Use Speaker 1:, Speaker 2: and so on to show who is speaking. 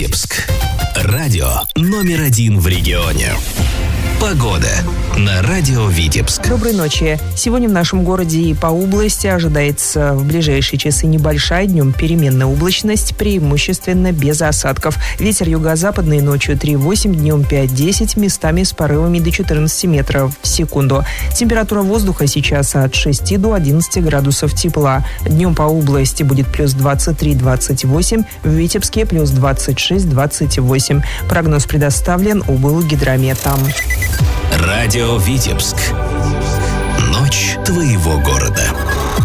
Speaker 1: Витебск. Радио номер 1 в регионе. Погода на радио Витебск.
Speaker 2: Доброй ночи. Сегодня в нашем городе и по области ожидается в ближайшие часы небольшая, днем переменная облачность, преимущественно без осадков. Ветер юго-западный ночью 3,8, днем 5,10, местами с порывами до 14 метров в секунду. Температура воздуха сейчас от 6 до 11 градусов тепла. Днем по области будет плюс 23-28, в Витебске плюс 26-28. Прогноз предоставлен облгидрометом.
Speaker 1: Радио Витебск. Ночь твоего города.